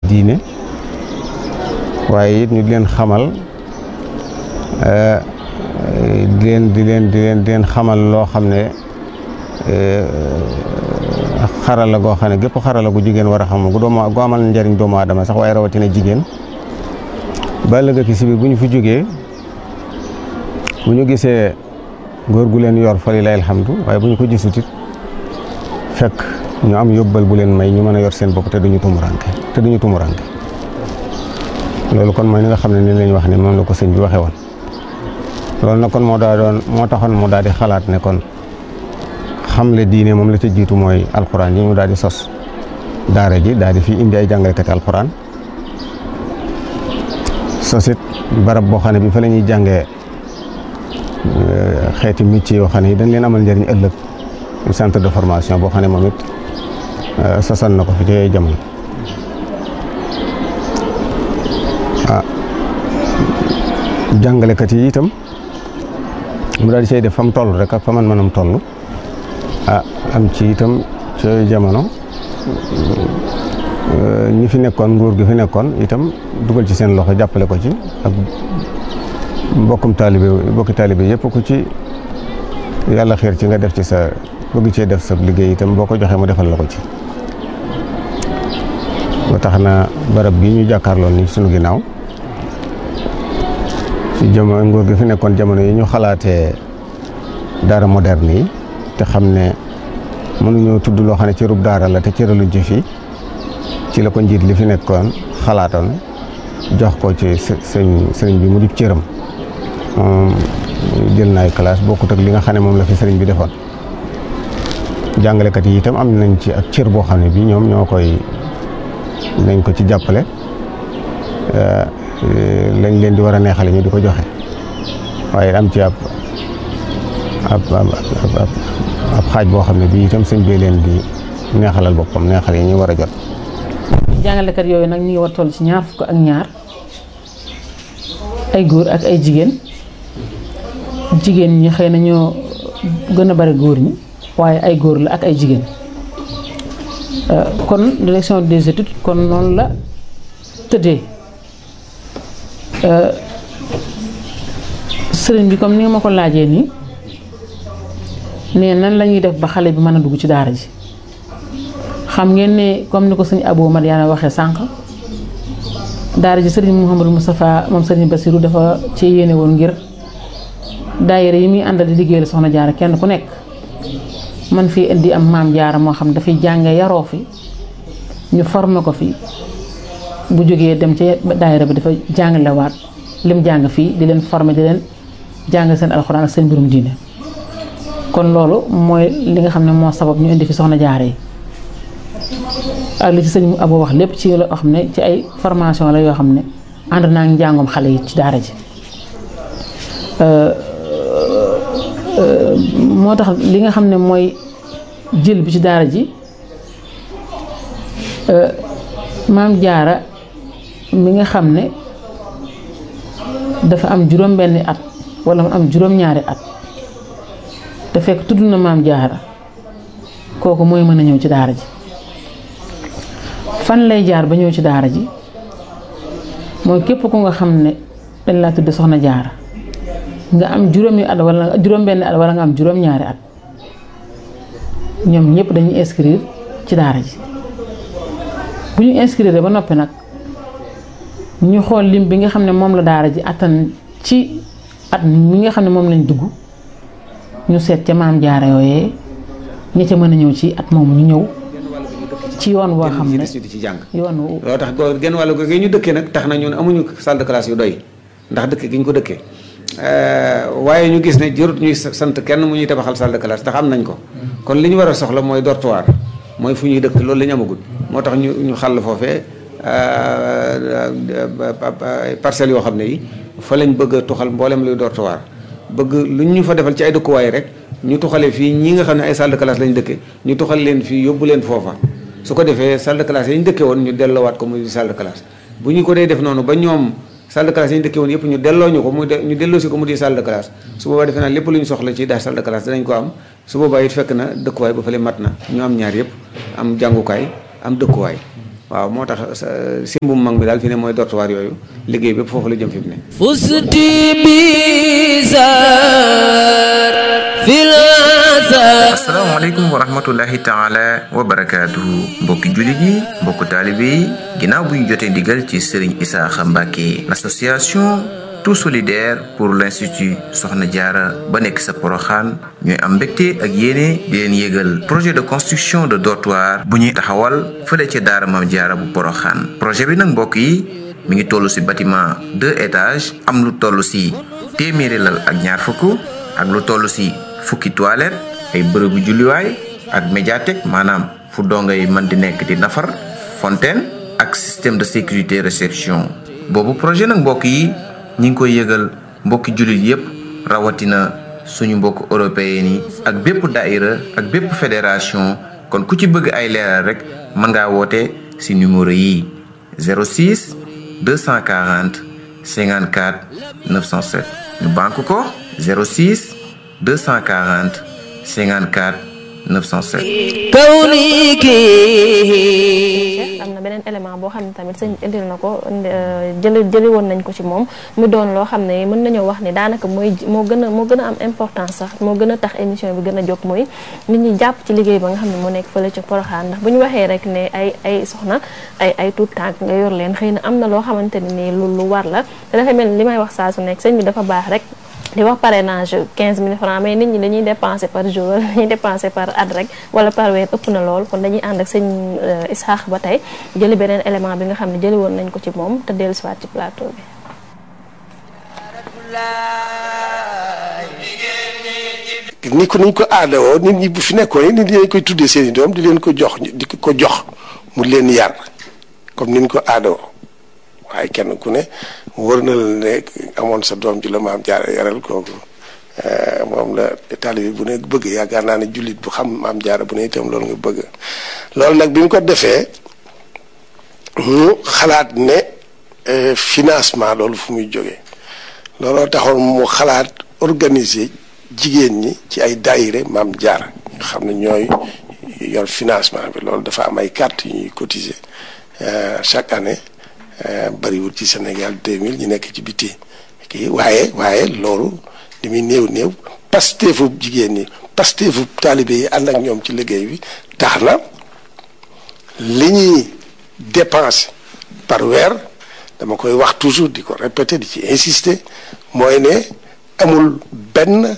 diine waaye it ñu di leen xamal di leen xamal loo xam ne xarala goo xam ne gépp xarala gu jigéen war a xam gu amal njariñ doomu aadama sax waaye rawatina jigéen ba ëllëg ki si biir bu ñu fi jógee bu ñu gisee góor gu leen yor fa lillahi alhamdu waaye bu ñu ko gisut it fekk ñu am yóbbal bu leen may ñu mën a yor seen bopp te duñu tumuranke loolu kon mooy ni nga xam ne ni lañ wax ne moom la ko sëñ bi waxee woon loolu nag kon moo taxoon mu daal di xalaat ne kon xamle diine moom la ca jiitu mooy alxuraan yi ñu daal di sos daara ji daal di fi indi ay jàngalekati alxuraan sosit barab boo xam ne bi fa la ñuy jàngee xeeti métier yoo xam ne yi dañ leen amal njëriñ ëllëg centre de formation boo xam ne moom it sosan na ko fi ci jamono jàngalekat yi itam mu daal di say def fa mu toll rek ak fa man mënam toll am ci itam ci jamono ñi fi nekkoon nguur gi fi nekkoon itam dugal ci seen loxo jàppale ko ci ak bokki taalibe yëpp ku ci yàlla xiir ci nga def ci sa bëgg cee def sa liggéey itam boo ko joxee mu defal la ko ci ba tax na barab bi ñu jàkkaarloon ni sunu ginnaaw ci jamono nguur gi fi nekkoon jamono yi ñu xalaatee daara moderne yi te xam ne mënuñoo tudd loo xam ne cërub daara la te cëraluñ ci fii ci la ko njiit li fi nekkoon xalaatoon jox ko ci sëriñ bi mu di cëram jël na ay classe bokkut ak li nga xam ne moom la fi sëriñ bi defoon jàngalekat yi itam am nañ ci ak cër boo xam ne bi ñoom ñoo koy nañ ko ci jàppale lañ leen di war a neexale ñu di ko joxe waaye am ci ab xaaj boo xam ne bii itam sëñ bee leen di neexalal boppam neexal yi ñu war a jot. jàngalekat yooyu nag ñu ngi war toll ci 22 ay góor ak ay jigéen ñi xëy na ñoo gën a bari góor ñi waaye ay góor la ak ay jigéen kon direction des études kon noonu la tëddee. sëriñ bi comme ni nga ma ko laajee nii ne nan la ñuy def ba xale bi mën a dugg ci daara ji xam ngeen ne comme ni ko sëñ Abou Madiana waxee sànq daara ji sëriñ Mouhamadou Moustapha moom sëriñ Bassirou dafa ci yéene woon ngir daayira yi muy àndal di liggéeyal soxna jaara kenn ku nekk man fii indi am maam jaara moo xam dafay jànge yaroo fi ñu formé ko fi bu jógee dem ci daayira bi dafa jàngalewaat lim jàng fii di leen formé di leen jàng seen alxuraan ak seen mbirum diine kon loolu mooy li nga xam ne moo sabab ñu indi fi soxna jaara yi ak li ci sëñ Abo wax lépp ci loo xam ne ci ay formation la yoo xam ne ànd naa ngi njàngum xale yi ci daara ji moo tax li nga xam ne mooy jël bi ci daara ji maam jaara mi nga xam ne dafa am juróom-benni at wala mu am juróom-ñaari at te fekk tudd na maam jaara kooku mooy mën a ñëw ci daara ji fan lay jaar ba ñëw ci daara ji mooy képp ku nga xam ne dañ laa tudd soxna jaara nga am juróomi at wala juróom-benni at wala nga am juróom-ñaari at ñoom ñëpp dañuy inscrire ci daara ji bu ñu inscrire ba noppi nag ñu xool lim bi nga xam ne moom la daara ji attan ci at mi nga xam ne moom lañ dugg ñu seet ca maam jaara yooyee ña ca mën a ñëw ci at moomu ñu ñëw ci yoon woo xam ne yoon wu loo tax genn wàllu gi ñu dëkkee nag tax na ñun amuñu salle de classe yu doy ndax dëkk gi ñu ko dëkkee waaye ñu gis ne jërut ñuy sant kenn mu ñuy tabaxal salle de classe ndax am nañ ko kon li ñu war a soxla mooy dortoir mooy fu ñuy dëkk loolu la ñu amagul moo tax ñu xàll foofee parcelles yoo xam ne yi fa lañ bëgg a tuxal mboolem luy dortoir bëgg lu ñu fa defal ci ay dëkkuwaay rek ñu tuxale fii ñi nga xam ne ay salle de classe lañ dëkke ñu tuxal leen fii yóbbu leen foofa su ko defee salle de classe yi ñu dëkke woon ñu delloowaat ko muy salle de classe bu ñu ko dee def noonu ba ñoom salle de classe yi ñu dëkke woon yëpp ñu delloo ñu ko ñu delloo si ko mu di salle de classe su boobaa defe naa lépp lu ñu soxla ci daal salle de classe danañ ko am su boobaa it fekk na dëkkuwaay ba fële mat na ñu am ñaar yëpp am jàngukaay am dëkkuwaay waaw moo tax simbum mag mi daal fi ne mooy dortoir yooyu liggéey bépp foofu la jëm fi mu ne. fusti bizar fil asalaamaaleykum wa rahmatullahi taala wa barakaatuhu mbokki jullit yi mbokku taalibe yi ginnaaw bu ñu jotee ndigal ci Serigne Isaaxa Mbàkke l'association tout solidaire pour l'institut Soxna Jaara ba nekk sa Poroxaan ñooy am mbégte ak yéene di leen yégal projet de construction de dortoir bu ñuy taxawal fële ca daara Maam Jaara bu Poroxaan projet bi nag mbokk yi mi ngi toll ci bâtiment 2 étages am lu toll ci téeméeri lal ak ñaar fukk ak lu toll ci fukki toilette ay bërëbu julliwaay ak médiathèque maanaam fu dongo yi mën di nekk di nafar fontaine ak système de sécurité réception boobu projet nag mbokk yi ñi ngi koy yëgal mbokki jullit yépp rawatina suñu mbokk européen yi ak bépp daïra ak bépp fédération kon ku ci bëgg ay leeral rek mën ngaa woote ci numéro yi 06 240 54 907 ñu banque ko 06 240 54 907 am na beneen élément boo xam ne tamit sëñ indil na ko jëli woon nañ ko ci moom mu doon loo xam ne mën nañoo wax ni daanaka moo gën a am importance sax moo gën a tax émission bi gën a jóg mooy nit ñi jàpp ci liggéey ba nga xam ne moo nekk fële ci Porokhane ndax bu ñu waxee rek ne ay soxna ay tuut tànk nga yor leen xëy na am na loo xamante ne nii lu war la te dafa mel ni li may wax saa su nekk sëñ bi dafa baax rek di wax parrainage 15 000 francs mais nit ñi dañuy dépenser par jour dañuy dépenser par at rek wala par weer ëpp na lool kon dañuy ànd ak sëñ Isaaxa ba tey jëli beneen élément bi nga xam ne jëli woon nañ ko ci moom te dellu siwaat ci plateau bi. ni ko aadawoo nit ñi bu fi nekkoon nit ñi dañ koy tuddee seen i doom di leen ko jox mu leen yar comme ni ñu ko aadawoo waaye kenn ku ne wër na la ne amoon sa doom ji la Maam Jaara yaral kooku moom la taalibe bu ne bëgg yaakaar naa ne jullit bu xam Maam Jaara bu ne itam loolu nga bëgg loolu nag bi mu ko defee mu xalaat ne financement loolu fu muy jógee looloo taxoon mu xalaat organiser jigéen ñi ci ay daayire Maam Jaara nga xam ne ñooy yor financement bi loolu dafa am ay carte yu ñuy cotiser chaque année bariwul ci Sénégal 2000 ñu nekk ci biti kii waaye loolu li muy néew pasteefu jigéen ñi pasteefu taalibe yi ànd ak ñoom ci liggéey bi tax na li ñuy dépense par weer dama koy wax toujours di ko répéter di ci insister mooy ne amul benn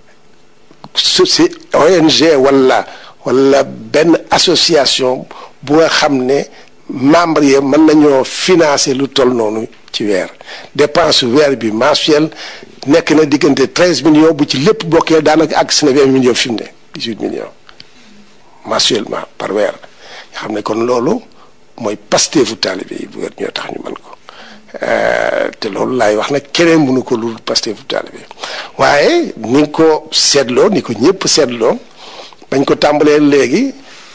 ONG wala benn association bu nga xam ne membre yi mën nañoo financer lu toll noonu ci weer dépense weer bi mensuel nekk na diggante 13 millions bu ci lépp bokkee daanaka ak si na 20 millions fi mu ne 18 millions mensuellement par weer nga xam ne kon loolu mooy pasteefu taalibe yi bu weer ñoo tax ñu mën ko te loolu laay wax nag keneen mënu ko lu pasteefu taalibe waaye ni ko seetloo ni ko ñëpp seetloo bañ ko tàmbalee léegi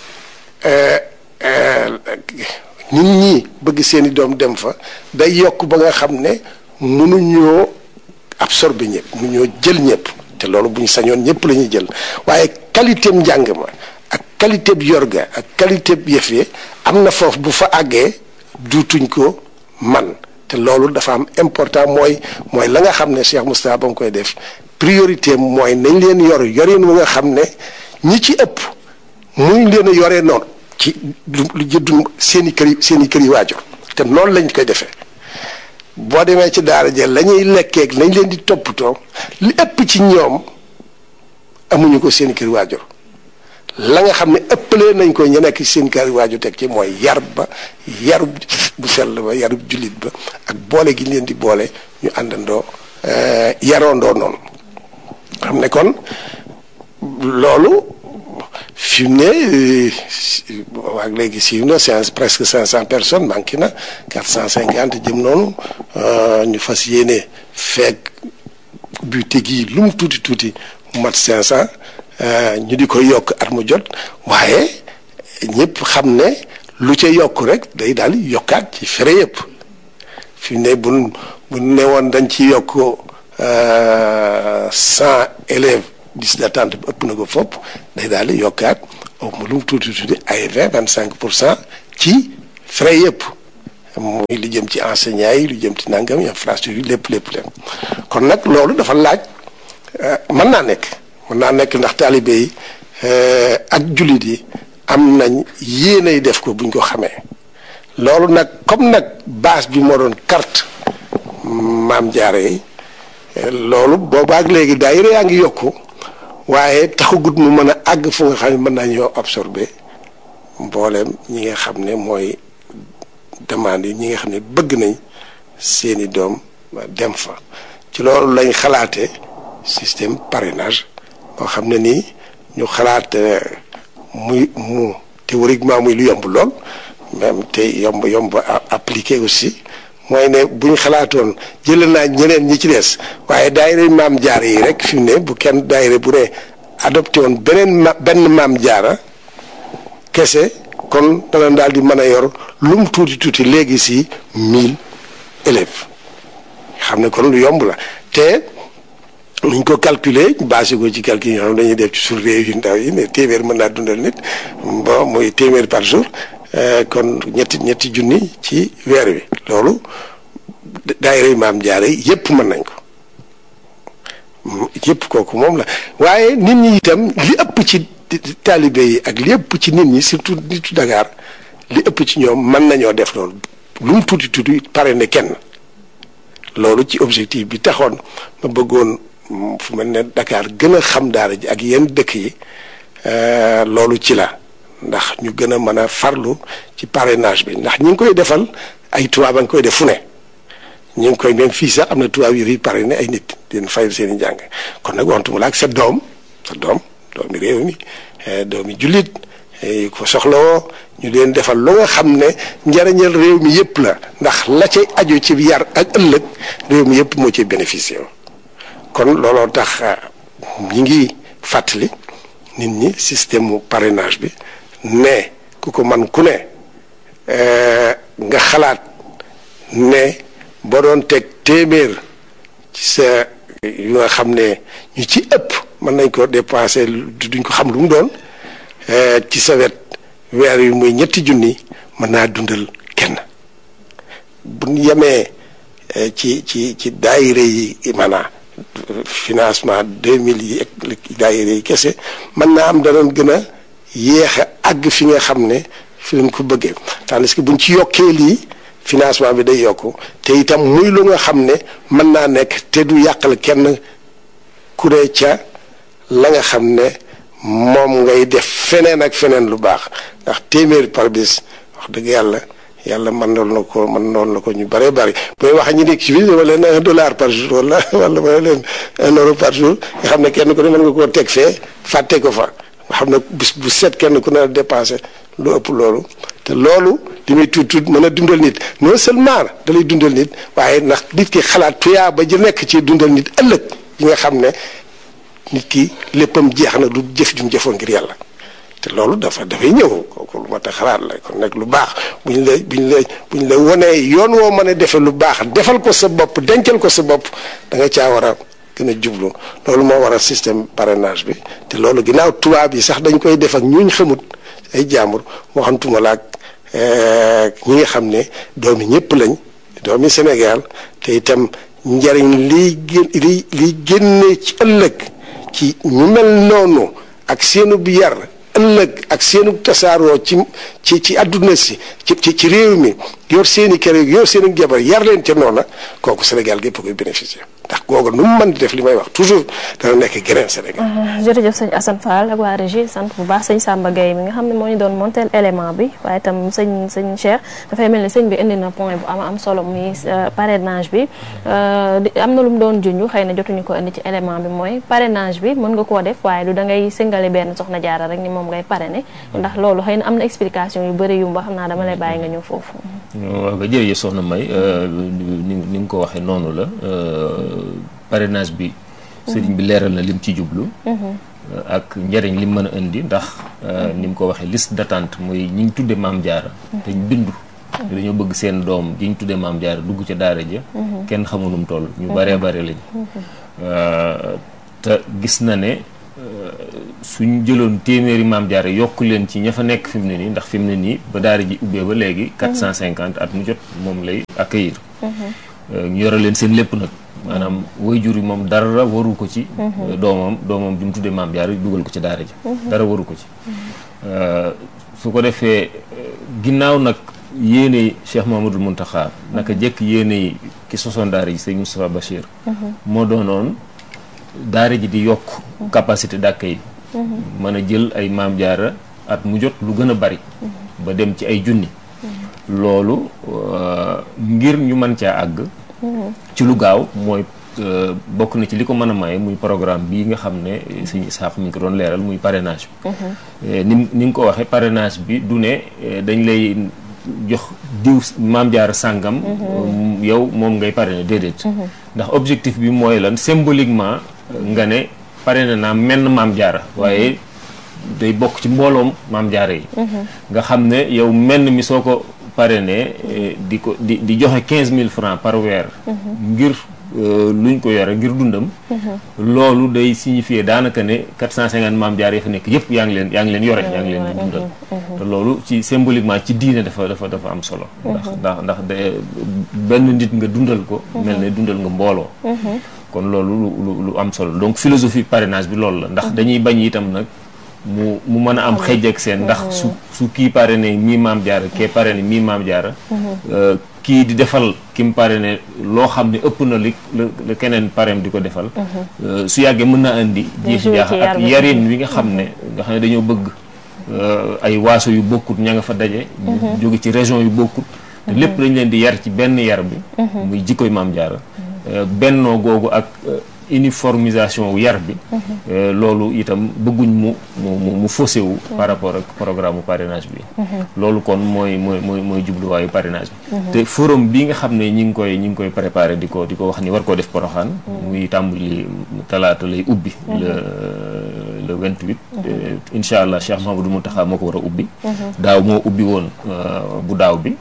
nit ñi bëgg seeni doom dem fa day yokk ba nga xam ne mënuñoo absorber ñëpp mënuñoo jël ñëpp te loolu bu ñu sañoon ñëpp la ñuy jël waaye qualité njàng ma ak qualité bi yorga ak qualité bi yëf yi am na foofu bu fa àggee duutuñ ko man te loolu dafa am important mooy la nga xam ne Cheikh Moustapha ba nga koy def priorité mooy nañ leen yorin wu nga xam ne ñi ci ëpp muñ leen a yoree noonu ci lu jëddu seen i kër yi waajur te noonu lañ koy defee boo demee ci daara jël la ñuy lekkeeg lañ leen di toppatoo li ëpp ci ñoom amuñu ko seen i kër waajur la nga xam ne ëppalee nañ ko ñu nekk seen kër waajur teg ci mooy yarub bu sell ba yarub jullit ba ak boole gi leen di boole ñu àndandoo yaroondoo noonu xam ne kon loolu fi mu ne waa léegi siiw na presque 500 personnes manqué na 450 jëm noonu ñu fas yéene feeg buté gi lu mu tuuti mu mat 500 ñu di ko yokk at mu jot waaye ñëpp xam ne lu ca yokk rek day daal yokkaat ci fere yëpp fi mu ne bu ne woon dañ ci yokk 100 élèves liste d'attente bi ëpp na ko fopp day daal di yokkaat au moins lu mu tuuti ay 20-25% ci frais yëpp muy lu jëm ci enseignants yi lu jëm ci nangam infrastructure yi lépp kon nag loolu dafa laaj mën naa nekk ndax taalibe yi ak jullit yi am nañ yéenay def ko buñ ko xamee loolu nag comme nag base bi moo doon carte Maam Jaara yi loolu boobaak léegi daayira yaa ngi yokku waaye taxagut mu mën a àgg fu nga xam ne mën naa ñoo absorbé mbooleem ñi nga xam ne mooy demande yi ñi nga xam ne bëgg nañ seeni doom dem fa ci loolu lañ xalaate système parrainage boo xam ne nii ñu xalaat mu théoriquement muy lu yomb lool même te yomb appliqué aussi mooy ne bu ñu xalaatoon jëlee naa ñeneen ñi ci des waaye daayira Maam Jaara yi rek fi mu ne bu kenn daayira bu ne adopté woon benn Maam Jaara kese kon dana daal di mën a yor lu mu tuuti léegi si 1000 élèves xam ne kon lu yomb la te nuñ ko calculer basé ko ci calcul yi nga xam dañuy def ci suñu réew yu ndaw yi ne téeméer mën naa dundal nit bon muy téeméer par jour kon ñetti junni ci weer wi loolu daayira Maam Jaara yi yëpp mën nañ ko yëpp kooku moom la waaye nit ñi itam li ëpp ci taalibe yi ak li ëpp ci nit ñi surtout nitu Dakar li ëpp ci ñoom mën nañoo def loolu lu mu tuuti pare ne kenn loolu ci objectif bi taxoon ma bëggoon fu mel ne Dakar gën a xam daara ji ak yenn dëkk yi loolu ci la ndax ñu gën a mën a farlu ci parrainage bi ndax ñi ngi koy defal ay tubaab a ngi koy def fu ne ñu ngi koy même fii sax am na tubaab yu fi parrainé ay nit di leen fayal seen i njàng kon nag waxtuma la ak sa doomi réew mi doomi jullit yu ko soxlawoo ñu leen defal lu nga xam ne njariñal réew mi yëpp la ndax la cay aju ci yar ak ëllëg réew mi yëpp moo ci bénéficié kon looloo tax ñi ngi fàttali nit ñi système mu parrainage bi ne ku ko man ku ne nga xalaat ne boo doon teg téeméer ci sa yu nga xam ne ñu ci ëpp mën nañ ko dépensé duñ ko xam lu mu doon ci sa wet weer yu muy 2 junni mën naa dundal kenn bu ñu yemee ci daayira yi maanaam financement 2000 yi ak daayira yi kese mën naa am danañ gën a yéex a àgg fi nga xam ne fi lañ ko bëggee tandis que buñ ci yokkee lii financement bi day yokku te itam muy lu nga xam ne mën naa nekk te du yàqal kenn ku ne ca la nga xam ne moom ngay def feneen ak feneen lu baax ndax téeméer par bis wax dëgg yàlla mën noon na ko ñu bëree bëri booy wax ñu nekk ci biir wala leen $1 par jour wala wala leen €1 par jour nga xam ne kenn ku ne mën nga koo teg fee fàtte ko fa nga xam ne bis bu set kenn ku ne dépensé lu ëpp loolu te loolu li muy tuut mën a dundal nit non seulement da lay dundal nit waaye ndax nit ki xalaat tuyaa ba ji nekk ci dundal nit ëllëg yi nga xam ne nit ki léppam jeex na du jëf jum jëfoon ngir yàlla te loolu dafay ñëw kooku lu ma ta xalaat la kon nag lu baax buñ la wonee yoon woo mën a defe lu baax defal ko sa bopp dencal ko sa bopp da nga caa war a gën a jublu loolu moo war a système parrainage bi te loolu ginnaaw tubaab yi sax dañ koy def ak ñuñ xamut ay jaambur waxantuma la ak ñi nga xam ne doomi ñëpp lañ doomi Sénégal te itam njariñ liy génne ci ëllëg ci ñu mel noonu ak seenu bi yar ëllëg ak seenu tasaaroo ci àdduna si ci réew mi yor seeni kër yor seeni jabar yar leen ca noona kooku Sénégal gépp koy bénéficier ndax googu nu mu mën di def li may wax toujours dana nekk geneen Sénégal. jërëjëf sëñ Assane Fall ak waa régie sant bu baax sëñ Samba Gueye mi nga xam ne moo ñu doon montel élément bi waaye itam sëñ Cheikh dafay mel ni sëñ bi indi na point bu am solo muy parrainage bi am na lu mu doon junj xëy na jotuñu ko indi ci élément bi mooy parrainage bi mën nga koo def waaye du da ngay singale benn soxna jaara rek ni moom ngay parrainer ndax loolu xëy na am na explication yu bëri yu xam naa dama lay bàyyi nga ñëw foofu. waaw ba jërëjëf soxna May ni nga ko waxee noonu la parrainage bi sëriñ bi leeral na lim ci jublu ak njëriñ lim mën a indi ndax ni mu ko waxee liste d'attente mooy ñi ñu tudde Maam Jaara te ñu bindu dañoo bëgg seen doom ji ñu tudde Maam Jaara dugg ca daara ja kenn xamunum toll ñu baree bare lañ te gis na ne suñ jëloon téeméeri maam jaara yokk leen ci ña fa nekk fi mu ne nii ndax fi mu ne nii ba daara ji ubbee ba léegi 450 at mu jot moom lay accueillir ñu yore leen seen lépp nag maanaam waajur yi moom dara waru ko ci doomam bi mu tuddee maam jaara dugal ko ci daara ji dara waru ko ci su ko defee ginnaaw nag yéene Cheikh Mouhamadoul Mountakha naka jekk yéene ki sosoon daara ji sëñ Moustapha Bachir moo doonoon daara ji di yokk capacité d'accueil mën a jël ay maam jaara at mu jot lu gën a bari ba dem ci ay junni loolu ngir ñu mën caa àgg ci lu gaaw mooy bokk na ci li ko mën a maye muy programme bii nga xam ne sëñ Isaax mi ngi ko doon leeral muy parrainage bi ni nga ko waxee parrainage bi du ne dañ lay jox diw maam jaara sàngam yow moom ngay parrainer déedéet ndax objectif bi mooy lan symboliquement nga ne parrainé naa menn maam jaara waaye day bokk ci mbooloom maam jaara yi nga xam ne yow menn mi soo ko parrainé di joxe 15 000 francs par weer ngir luñ ko yore ngir dundam loolu day signifier daanaka ne 450 maam jaar ya fa nekk yëpp yaa ngi leen yore yaa ngi leen di dundal te loolu ci symboliquement ci diine dafa am solo ndax benn nit nga dundal ko mel ne dundal nga mbooloo kon loolu lu am solo donc philosophie parrainage bi loolu la ndax dañuy bañ itam nag mu mën a am xëj ak seen ndax su kii parrainé mii maam jaara kee parrainé mii maam jaara kii di defal ki mu parrainé loo xam ne ëpp na li la keneen parrain di ko defal su yàggee mën naa indi jiixi jaaxa ak yarin wi nga xam ne dañoo bëgg ay waaso yu bokkut ña nga fa daje jóge ci région yu bokkut te lépp dañ leen di yar ci benn yar bi muy jikkoy maam jaara bennoo googu ak uniformisation wu yar bi loolu itam bëgguñ mu faussé wu par rapport ak programme parrainage bi loolu kon mooy jubluwaayu parrainage bi te forum bi nga xam ne ñi ngi koy préparé di ko wax ni war koo def Porokhane muy tàmbali talaata lay ubbi le 28 incha allah Cheikh Mouhamadoul Mountakha moo ko war a ubbi daaw moo ubbi woon bu daaw bi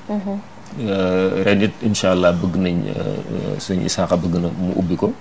ren it incha allah bëgg nañ sëñ Isaaxa bëgg na mu ubbi ko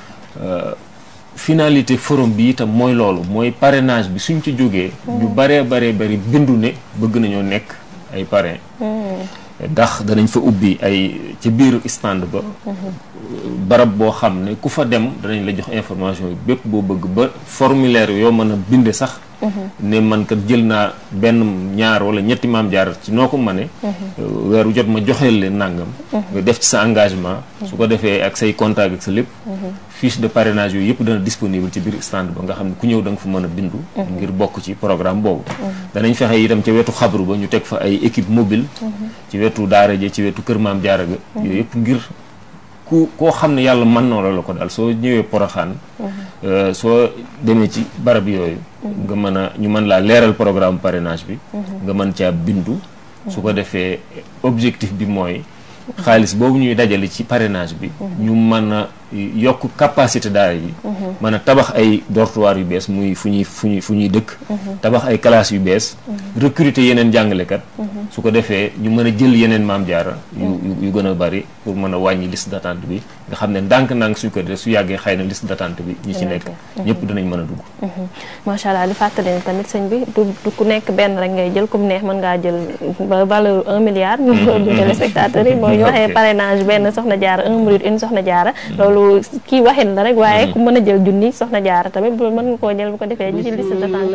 finalité forum bi itam mooy loolu mooy parrainage bi suñ ci jógee ñu baree bindu ne bëgg nañoo nekk ay parrain ndax danañ fa ubbi ay ci biir stand ba barab boo xam ne ku fa dem danañ la jox information yi bépp boo bëgg ba formulaire yoo mën a binde sax ne man kat jël naa benn ñaar wala ñetti maam jaar ci noo ko mëne weeru jot ma joxeel leen nàngam nga def ci sa engagement su ko defee ak say contact ak sa lépp fiche de parrainage yooyu yëpp dana disponible ci biir stand ba nga xam ne ku ñëw da nga fa mën a bindu ngir bokk ci programme boobu danañ fexe itam ca wetu xabru ba ñu teg fa ay équipe mobile ci wetu daara ja ci wetu kër maam jaara ga yooyu yëpp ngir koo xam ne yàlla mën na la ko daal soo ñëwee Porokhane soo demee ci barab yooyu nga mën a ñu mën laa leeral programme parrainage bi nga mën caa bindu su ko defee objectif bi mooy xaalis boobu ñuy dajale ci parrainage bi ñu mën a yokk capacité daara yi mën a tabax ay dortoir yu bees muy fu ñuy dëkk tabax ay classes yu bees recruter yeneen jàngalekat su ko defee ñu mën a jël yeneen maam jaara yu gën a bari pour mën a wàññi liste d'attente bi nga xam ne ndànk-ndànk suñ ko def su yàggee xëy na liste d'attente bi ñi ci nekk ñëpp dinañ mën a dugg macha allah li fàttali ne tamit sëñ bi du ku nekk benn rek ngay jël comme neex mën ngaa jël ba valeur 1 milliard ñu ko du téléspectateurs yi mooy ñu waxee parrainage benn soxna jaara 1 minute une soxna jaara loolu kii waxin la rek waaye ku mën a jël junni soxna jaara tamit bu mën nga koo jël bu ko defee ñu ci liste d'attente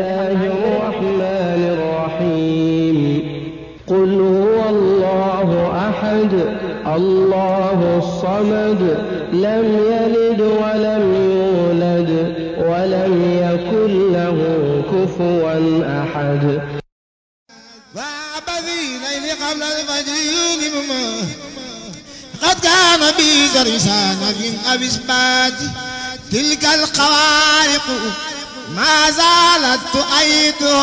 قل هو الله أحد الله الصمد لم يلد ولم يولد ولم يكن له كفوا أحد قبل الفجر قد كان بي درسان من أبسبات تلك القوارق ما زالت تؤيده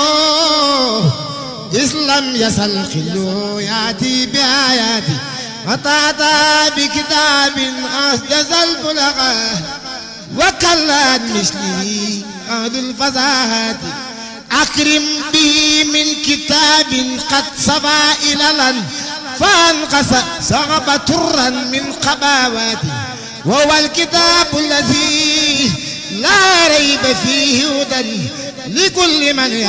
إذ لم يزل خلو يأتي بآياتي فتأتى بكتاب أسجز البلغة وكلت مثله أهل الفزاهات أكرم به من كتاب قد صفى إللا فانقص صعب ترا من قباواتي وهو الكتاب الذي لا ريب فيه هدى لكل من